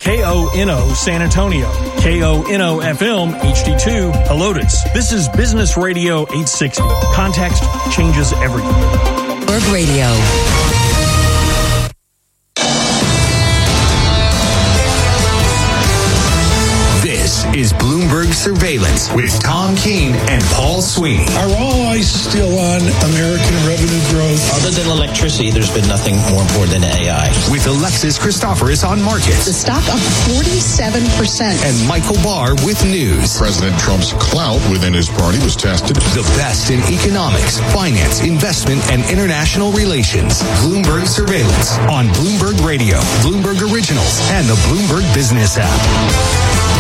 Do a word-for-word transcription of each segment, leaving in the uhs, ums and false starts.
K O N O San Antonio, K O N O F M H D two Helotes. This is Business Radio eight sixty. Context changes everything. Bloomberg Radio. This is Bloomberg Surveillance with Tom Keene and Paul Sweeney. Are all eyes still on American revenue growth? Other than electricity, there's been nothing more important than A I. With Alexis Christoforous on markets. The stock up forty-seven percent. And Michael Barr with news. President Trump's clout within his party was tested. The best in economics, finance, investment, and international relations. Bloomberg Surveillance on Bloomberg Radio, Bloomberg Originals, and the Bloomberg Business app.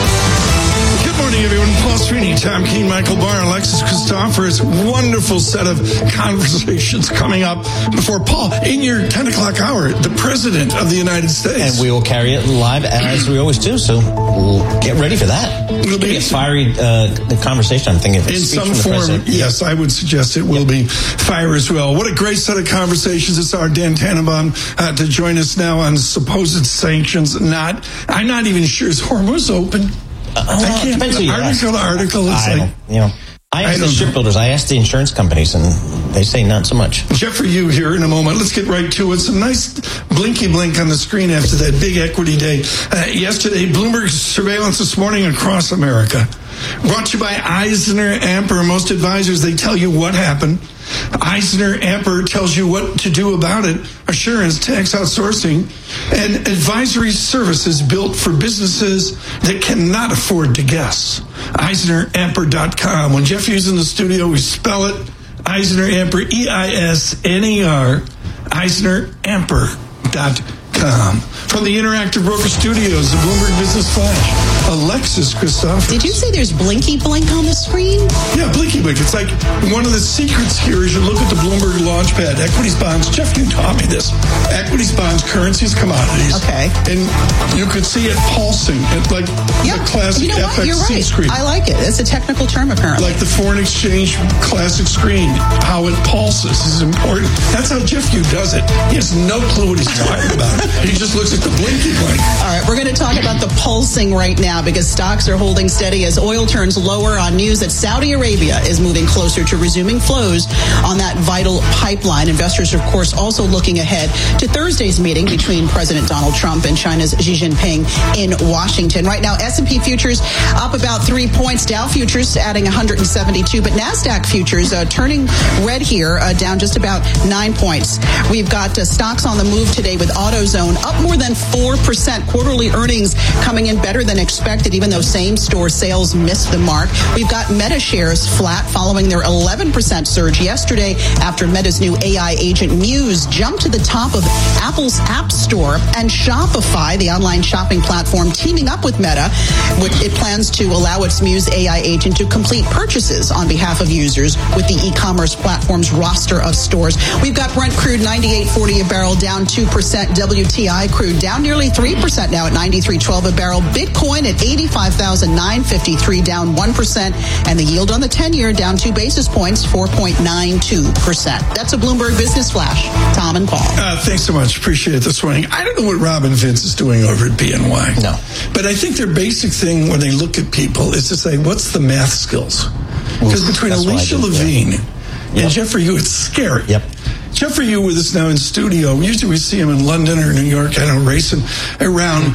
Good morning, everyone. Paul Sweeney, Tom Keene, Michael Barr, Alexis Christoforous. Wonderful set of conversations coming up before Paul. In your ten o'clock hour, the President of the United States. And we will carry it live as we always do, so we'll get ready for that. It'll be a fiery uh, conversation, I'm thinking. In some form, yes, I would suggest it will be fire as well. What a great set of conversations. It's our Dan Tannenbaum uh, to join us now on supposed sanctions. Not, I'm not even sure his Hormuz open. Uh, I can't. Article to article, it's I like, don't, you know, I asked I the shipbuilders, I asked the insurance companies, and they say not so much. Jeffrey, you here in a moment. Let's get right to it. Some nice blinky blink on the screen after that big equity day. Uh, yesterday, Bloomberg Surveillance this morning across America. Brought to you by Eisner Amper. Most advisors, they tell you what happened. Eisner Amper tells you what to do about it. Assurance, tax outsourcing, and advisory services built for businesses that cannot afford to guess. Eisner Amper dot com. When Jeff is in the studio, we spell it Eisner Amper, E I S N E R, Eisner Amper dot com. From the Interactive Broker Studios, the Bloomberg Business Flash, Alexis Christoforous. Did you say there's blinky blink on the screen? Yeah, blinky blink. It's like one of the secrets here is you look at the Bloomberg Launchpad, equities, bonds. Jeff, you taught me this. Equities, bonds, currencies, commodities. Okay. And you could see it pulsing at like yeah. the classic you know F X C You're right. screen. I like it. It's a technical term, apparently. Like the foreign exchange classic screen, how it pulses is important. That's how Jeff Yu does it. He has no clue what he's talking about. He just looks at the blinky blink. All right, we're going to talk about the pulsing right now because stocks are holding steady as oil turns lower on news that Saudi Arabia is moving closer to resuming flows on that vital pipeline. Investors, of course, also looking ahead to Thursday's meeting between President Donald Trump and China's Xi Jinping in Washington. Right now, S and P futures up about three points. Dow futures adding one hundred seventy-two, but NASDAQ futures uh, turning red here, uh, down just about nine points. We've got uh, stocks on the move today with AutoZone up more than four percent. Quarterly earnings coming in better than expected, even though same-store sales missed the mark. We've got Meta shares flat following their eleven percent surge yesterday after Meta's new A I agent Muse jumped to the top of Apple's App Store, and Shopify, the online shopping platform, teaming up with Meta. It plans to allow its Muse A I agent to complete purchases on behalf of users with the e-commerce platform's roster of stores. We've got Brent crude ninety-eight forty a barrel, down two percent. W T I crude down nearly three percent now at ninety-three twelve a barrel. Bitcoin at eighty-five thousand nine hundred fifty-three, down one percent. And the yield on the ten-year down two basis points, four point nine two percent. That's a Bloomberg Business Flash. Tom and Paul. Uh, thanks so much. Appreciate it this morning. I don't know what Robin Vince is doing over at B N Y. No. But I think their basic thing when they look at people is to say, what's the math skills? Because between Alicia Levine yeah. and yep. Jeffrey Yu, it's scary. Yep. Jeffrey Yu with us now in studio. Usually we see him in London or New York, I don't know, racing around.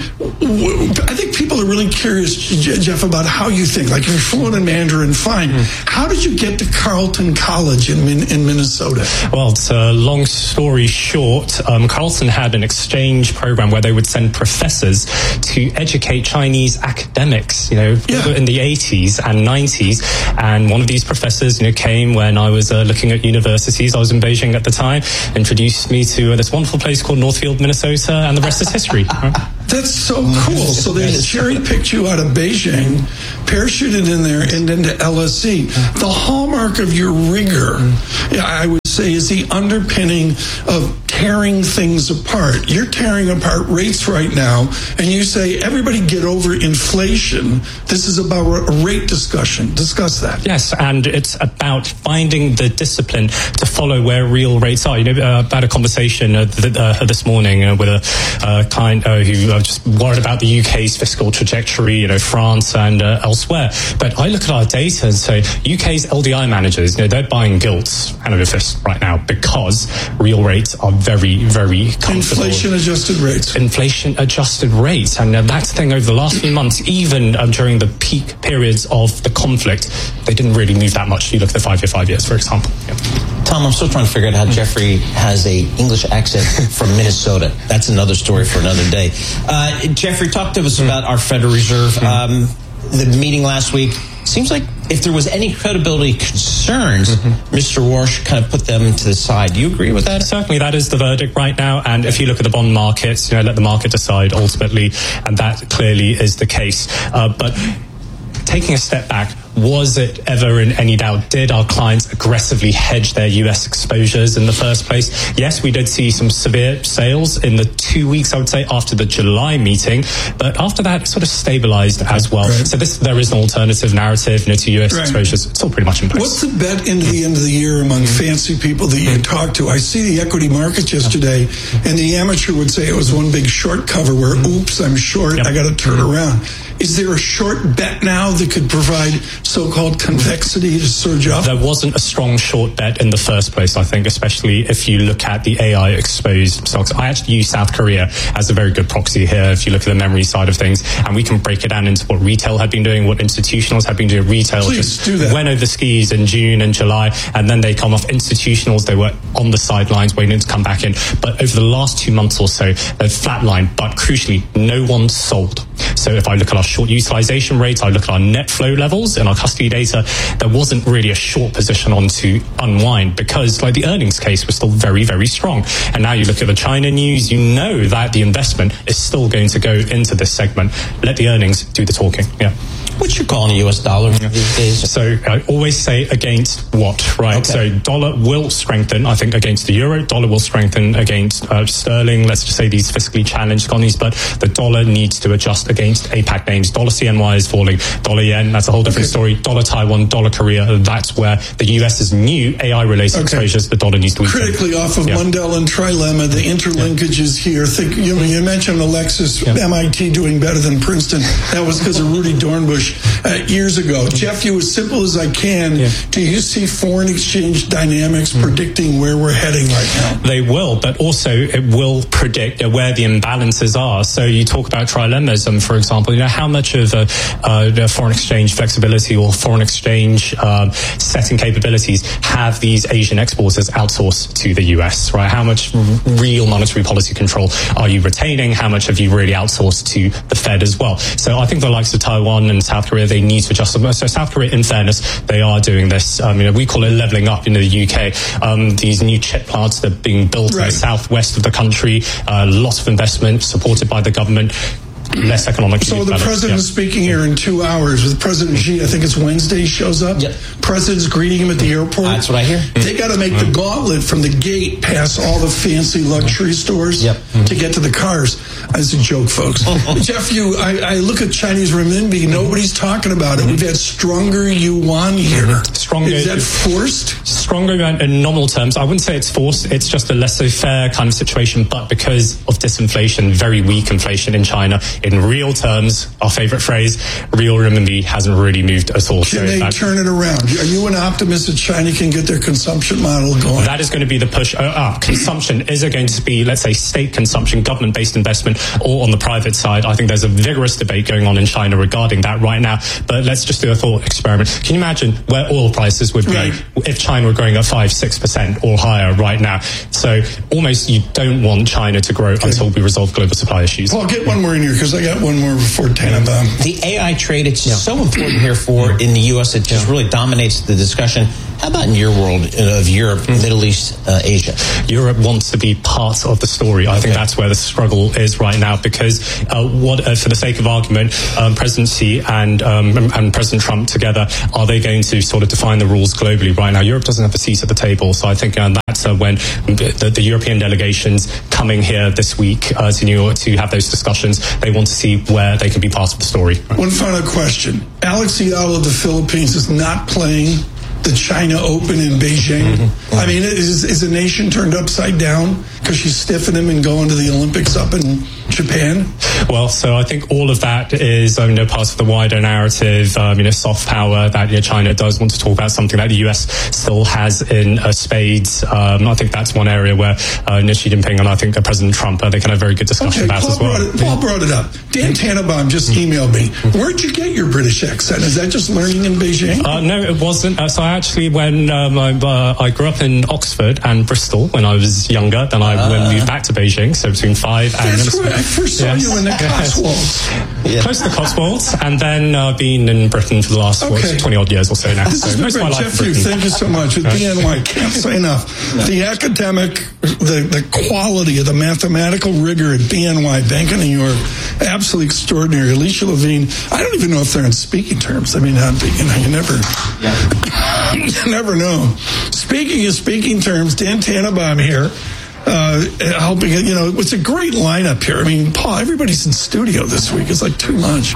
I think people are really curious, Jeff, about how you think. Like, you're fluent in Mandarin, fine. Mm-hmm. How did you get to Carleton College in in Minnesota? Well, it's a long story short. Um, Carleton had an exchange program where they would send professors to educate Chinese academics, you know, yeah. in the eighties and nineties. And one of these professors, you know, came when I was uh, looking at universities. I was in Beijing at the time. Introduced me to uh, this wonderful place called Northfield, Minnesota, and the rest is history. Right? That's so cool. So they cherry-picked you out of Beijing, parachuted in there, and into L S E. The hallmark of your rigor, yeah, I would say, is the underpinning of tearing things apart. You're tearing apart rates right now, and you say, everybody get over inflation. This is about a rate discussion. Discuss that. Yes, and it's about finding the discipline to follow where real rates are. You know, uh, I had a conversation uh, th- uh, this morning uh, with a uh, client uh, who uh, just worried about the U K's fiscal trajectory, you know, France and uh, elsewhere. But I look at our data and say, U K's L D I managers, you know, they're buying gilts hand over fist right now because real rates are very, very comfortable. Inflation-adjusted rates. Inflation-adjusted rates. And uh, that's the thing over the last few months, even um, during the peak periods of the conflict, they didn't really move that much. You look at the five-year, five years, for example. Yeah. Tom, I'm still trying to figure out how Jeffrey has a English accent from Minnesota. That's another story for another day. Uh, Jeffrey, talk to us about our Federal Reserve. Um, the meeting last week, seems like if there was any credibility concerns, mm-hmm. Mister Warsh kind of put them to the side. Do you agree with that? Certainly, that is the verdict right now. And if you look at the bond markets, you know, let the market decide ultimately, and that clearly is the case. Uh, but taking a step back, was it ever in any doubt? Did our clients aggressively hedge their U S exposures in the first place? Yes, we did see some severe sales in the two weeks, I would say, after the July meeting. But after that, it sort of stabilized as well. Right. So this, there is an alternative narrative, you know, to U S right. exposures. It's all pretty much in place. What's the bet into the end of the year among mm-hmm. fancy people that you talk to? I see the equity markets yesterday, and the amateur would say it was one big short cover where, oops, I'm short, yep. I got to turn around. Is there a short bet now that could provide so-called convexity to surge up? There wasn't a strong short bet in the first place, I think, especially if you look at the A I-exposed stocks. I actually use South Korea as a very good proxy here if you look at the memory side of things, and we can break it down into what retail had been doing, what institutionals had been doing. Retail Please just do that. went over the skis in June and July, and then they come off. Institutionals, they were on the sidelines waiting to come back in. But over the last two months or so, they've flatlined, but crucially, no one sold. So if I look at our short utilization rates, I look at our net flow levels and our custody data, there wasn't really a short position on to unwind because like the earnings case was still very, very strong. And now you look at the China news, you know that the investment is still going to go into this segment. Let the earnings do the talking. Yeah. What's your call on the U S dollar these days? So I always say against what, right? Okay. So dollar will strengthen, I think, against the euro. Dollar will strengthen against uh, sterling. Let's just say these fiscally challenged economies. But the dollar needs to adjust against A PAC names. Dollar C N Y is falling. Dollar yen, that's a whole different okay. story. Dollar Taiwan, dollar Korea, that's where the U S's new A I-related okay. exposures, the dollar needs to weaken. Critically off of yeah. Mundell and Trilemma, the interlinkages yeah. here. Think, you, you mentioned Alexis, yeah. M I T doing better than Princeton. That was because of Rudy Dornbush. Uh, years ago. Jeff, you as simple as I can, yeah. do you see foreign exchange dynamics mm. predicting where we're heading right now? They will, but also it will predict where the imbalances are. So you talk about trilemmas, for example, you know, how much of a, uh, foreign exchange flexibility or foreign exchange um, setting capabilities have these Asian exporters outsourced to the U S, right? How much real monetary policy control are you retaining? How much have you really outsourced to the Fed as well? So I think the likes of Taiwan and South Korea, they need to adjust. So South Korea, in fairness, they are doing this. Um, you know, we call it leveling up in the U K. Um, these new chip plants that are being built right. in the southwest of the country, uh, lots of investment supported by the government. Less economic. So the president is yeah. speaking here in two hours with President Xi. I think it's Wednesday he shows up. Yep. President's greeting him at the airport. That's what I hear. They got to make mm-hmm. the gauntlet from the gate past all the fancy luxury stores yep. mm-hmm. to get to the cars. That's a joke, folks. Jeff, you, I, I look at Chinese renminbi. Nobody's talking about it. Mm-hmm. We've had stronger yuan here. Mm-hmm. Stronger. Is that forced? Stronger in nominal terms. I wouldn't say it's forced. It's just a laissez-faire kind of situation. But because of disinflation, very weak inflation in China, in real terms, our favorite phrase, real renminbi hasn't really moved at all. Can so they that, turn it around? Are you an optimist that China can get their consumption model going? That is going to be the push up. Consumption, is it going to be, let's say, state consumption, government-based investment, or on the private side? I think there's a vigorous debate going on in China regarding that right now. But let's just do a thought experiment. Can you imagine where oil prices would be right. if China were growing at five, six percent or higher right now? So almost you don't want China to grow okay. until we resolve global supply issues. Well, I'll get one more in here because Bloomers, I got one more before Tannenbaum. The A I trade, it's yeah. so important here for in the U S. It just yeah. really dominates the discussion. How about in your world of Europe, mm-hmm. Middle East, uh, Asia? Europe wants to be part of the story. I okay. think that's where the struggle is right now, because uh, what, uh, for the sake of argument, um, President Xi and um, and President Trump together, are they going to sort of define the rules globally right now? Europe doesn't have a seat at the table, so I think uh, that's uh, when the, the European delegations coming here this week uh, to New York to have those discussions, they want to see where they can be part of the story. One final question. Alex Ayala of the Philippines is not playing the China Open in Beijing. Mm-hmm. I mean, is, is a nation turned upside down because she's stiffing him and going to the Olympics up in Japan? Well, so I think all of that is um, you know, part of the wider narrative, um, you know, soft power that you know, China does want to talk about, something that the U S still has in uh, spades. Um, I think that's one area where uh, you know, Xi Jinping and I think uh, President Trump, uh, they can have a very good discussion okay, about Paul as well. Brought it, Paul brought it up. Dan Tannenbaum just emailed me. Where'd you get your British accent? Is that just learning in Beijing? Uh, no, it wasn't. Uh, so I actually, when um, I, uh, I grew up in Oxford and Bristol when I was younger, then I uh, moved back to Beijing, so between five and... That's where I first saw yes. you in the Cotswolds. Yeah. Close to the Cotswolds, and then I've uh, been in Britain for the last okay. twenty-odd years or so now. This so is most of my life Jeff Hugh, thank you so much. With B N Y, can't say enough. The academic, the, the quality of the mathematical rigor at B N Y, Bank of New York, absolutely extraordinary. Alicia Levine, I don't even know if they're in speaking terms. I mean, you know, you never, yeah. you never know. Speaking of speaking terms, Dan Tannenbaum here. Uh, helping, you know, it's a great lineup here. I mean, Paul, everybody's in studio this week. It's like too much.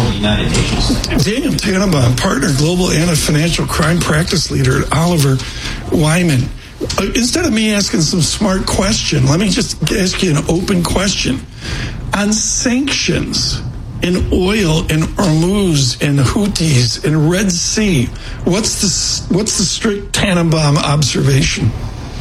Daniel Tannenbaum, partner, global anti-financial crime practice leader at Oliver Wyman. Uh, instead of me asking some smart question, let me just ask you an open question. On sanctions in oil in Hormuz and Houthis and Red Sea, what's the, what's the strict Tannenbaum observation?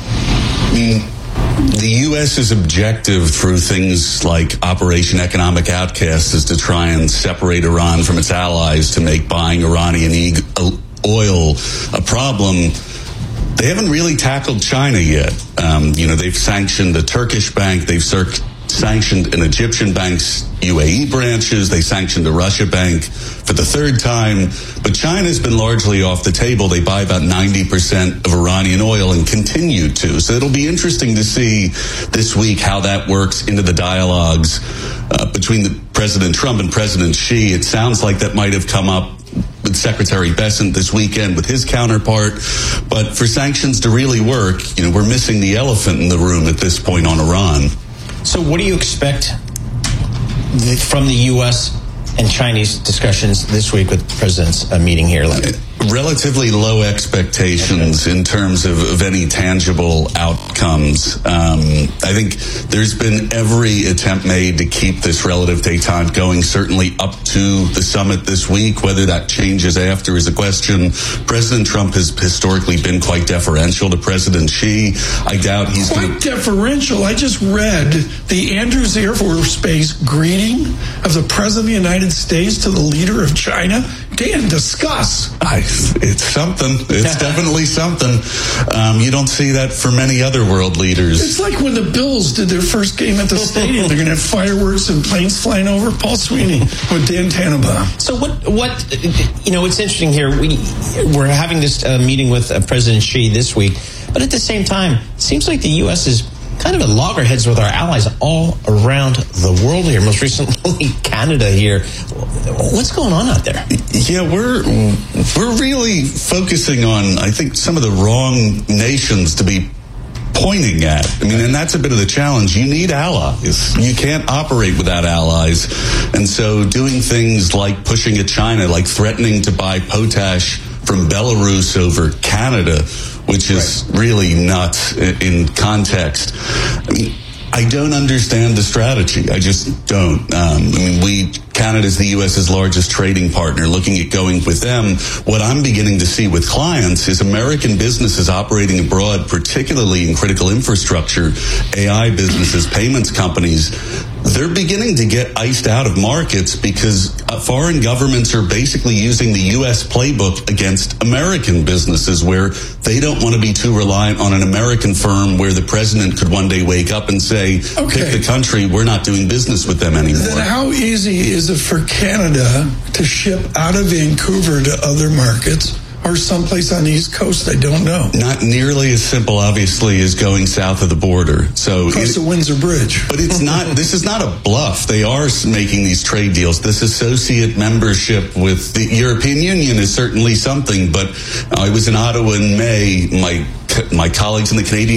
Mm. The U S's objective through things like Operation Economic Outcast is to try and separate Iran from its allies to make buying Iranian e- oil a problem. They haven't really tackled China yet. Um, you know, they've sanctioned the Turkish bank. They've cir- sanctioned an Egyptian bank's U A E branches. They sanctioned a Russia bank for the third time. But China's been largely off the table. They buy about ninety percent of Iranian oil and continue to. So it'll be interesting to see this week how that works into the dialogues uh, between the President Trump and President Xi. It sounds like that might have come up with Secretary Bessent this weekend with his counterpart. But for sanctions to really work, you know, we're missing the elephant in the room at this point on Iran. So what do you expect from the U S and Chinese discussions this week with the president's uh, meeting here? Relatively low expectations okay. in terms of, of any tangible outcomes. Um, I think there's been every attempt made to keep this relative détente going, certainly up to the summit this week. Whether that changes after is a question. President Trump has historically been quite deferential to President Xi. I doubt he's quite gonna... deferential. I just read the Andrews Air Force Base greeting of the President of the United States to the leader of China. Dan, discuss. I, it's something. It's definitely something. Um, you don't see that for many other world leaders. It's like when the Bills did their first game at the stadium. They're going to have fireworks and planes flying over. Paul Sweeney with Dan Tannenbaum. So what, what, you know, it's interesting here. We, we're having this uh, meeting with uh, President Xi this week, but at the same time, it seems like the U S is kind of at loggerheads with our allies all around the world here. Most recently, Canada here. What's going on out there? Yeah, we're we're really focusing on, I think, some of the wrong nations to be pointing at. I mean, and that's a bit of the challenge. You need allies. You can't operate without allies. And so doing things like pushing at China, like threatening to buy potash from Belarus over Canada, which is right. really nuts in context. I mean, I don't understand the strategy. I just don't. Um, I mean, we Canada is the U S's largest trading partner, looking at going with them. What I'm beginning to see with clients is American businesses operating abroad, particularly in critical infrastructure, A I businesses, payments companies, they're beginning to get iced out of markets because uh, foreign governments are basically using the U S playbook against American businesses, where they don't want to be too reliant on an American firm where the president could one day wake up and say, okay, pick the country, we're not doing business with them anymore. Then how easy is it for Canada to ship out of Vancouver to other markets? Or someplace on the East Coast, I don't know. Not nearly as simple, obviously, as going south of the border. So across the Windsor Bridge. But it's not. This is not a bluff. They are making these trade deals. This associate membership with the European Union is certainly something. But I was in Ottawa in May. My my colleagues in the Canadian